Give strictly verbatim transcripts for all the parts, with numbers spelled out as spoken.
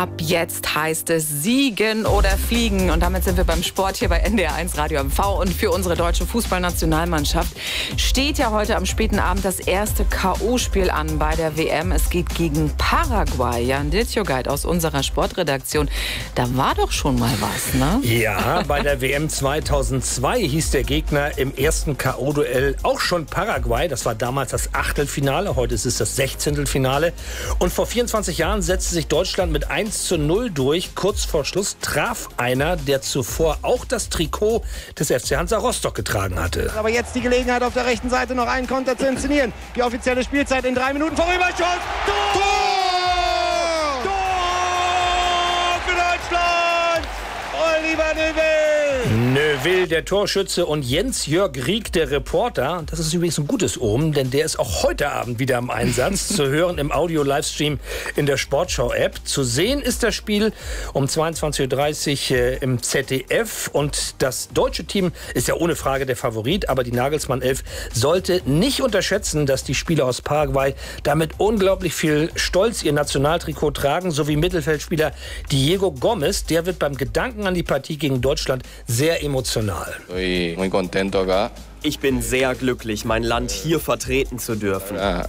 Ab jetzt heißt es Siegen oder Fliegen. Und damit sind wir beim Sport hier bei N D R eins Radio M V. Und für unsere deutsche Fußballnationalmannschaft steht ja heute am späten Abend das erste K O-Spiel an bei der W M. Es geht gegen Paraguay. Jan Ditjogait aus unserer Sportredaktion. Da war doch schon mal was, ne? Ja, bei der W M zweitausendzwei hieß der Gegner im ersten K O-Duell auch schon Paraguay. Das war damals das Achtelfinale. Heute ist es das Sechzehntelfinale. Und vor vierundzwanzig Jahren setzte sich Deutschland mit eins zu null durch. Kurz vor Schluss traf einer, der zuvor auch das Trikot des F C Hansa Rostock getragen hatte. Aber jetzt die Gelegenheit, auf der rechten Seite noch einen Konter zu inszenieren. Die offizielle Spielzeit in drei Minuten vorüber. Schuss! Tor! Tor! Tor für Deutschland! Oliver Neuville! Neuville, der Torschütze, und Jens-Jörg Rieck, der Reporter. Das ist übrigens ein gutes Omen, denn der ist auch heute Abend wieder im Einsatz. Zu hören im Audio-Livestream in der Sportschau-App. Zu sehen ist das Spiel um zweiundzwanzig Uhr dreißig äh, im Z D F. Und das deutsche Team ist ja ohne Frage der Favorit. Aber die Nagelsmann-Elf sollte nicht unterschätzen, dass die Spieler aus Paraguay damit unglaublich viel Stolz ihr Nationaltrikot tragen. Sowie Mittelfeldspieler Diego Gomez. Der wird beim Gedanken an die Partie gegen Deutschland sehr emotional. Ich bin sehr glücklich, mein Land hier vertreten zu dürfen. Ihr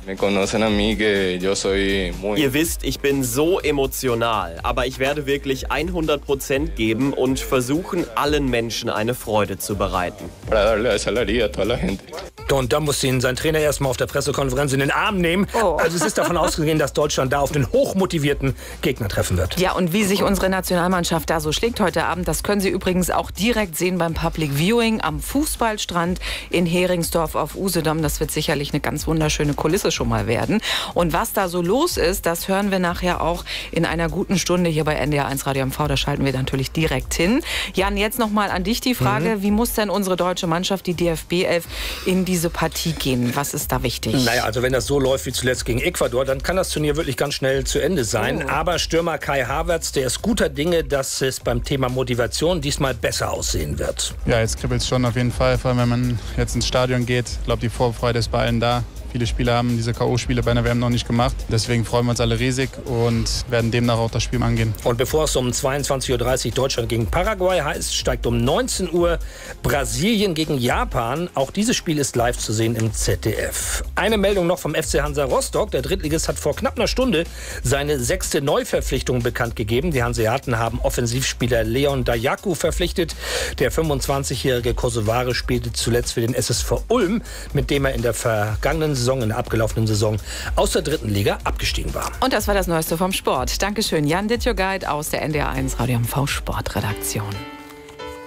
wisst, ich bin so emotional, aber ich werde wirklich hundert Prozent geben und versuchen, allen Menschen eine Freude zu bereiten. Und da muss ihn sein Trainer erstmal auf der Pressekonferenz in den Arm nehmen. Oh. Also es ist davon ausgegangen, dass Deutschland da auf den hochmotivierten Gegner treffen wird. Ja, und wie sich unsere Nationalmannschaft da so schlägt heute Abend, das können Sie übrigens auch direkt sehen beim Public Viewing am Fußballstrand in Heringsdorf auf Usedom. Das wird sicherlich eine ganz wunderschöne Kulisse schon mal werden. Und was da so los ist, das hören wir nachher auch in einer guten Stunde hier bei N D R eins Radio M V. Da schalten wir natürlich direkt hin. Jan, jetzt noch mal an dich die Frage, mhm. wie muss denn unsere deutsche Mannschaft, die D F B elf, in diese Partie gehen? Was ist da wichtig? Naja, also wenn das so läuft wie zuletzt gegen Ecuador, dann kann das Turnier wirklich ganz schnell zu Ende sein. Oh. Aber Stürmer Kai Havertz, der ist guter Dinge, dass es beim Thema Motivation diesmal besser aussehen wird. Ja, jetzt kribbelt es schon auf jeden Fall, vor allem wenn man jetzt ins Stadion geht. Ich glaube, die Vorfreude ist bei allen da. Viele Spieler haben diese K O-Spiele bei einer W M noch nicht gemacht. Deswegen freuen wir uns alle riesig und werden demnach auch das Spiel angehen. Und bevor es um zweiundzwanzig Uhr dreißig Deutschland gegen Paraguay heißt, steigt um neunzehn Uhr Brasilien gegen Japan. Auch dieses Spiel ist live zu sehen im Z D F. Eine Meldung noch vom F C Hansa Rostock. Der Drittligist hat vor knapp einer Stunde seine sechste Neuverpflichtung bekannt gegeben. Die Hanseaten haben Offensivspieler Leon Dajaku verpflichtet. Der fünfundzwanzigjährige Kosovare spielte zuletzt für den S S V Ulm, mit dem er in der vergangenen Saison, in der abgelaufenen Saison aus der dritten Liga abgestiegen war. Und das war das Neueste vom Sport. Dankeschön, Jan Ditjogait aus der N D R eins Radio M V Sportredaktion.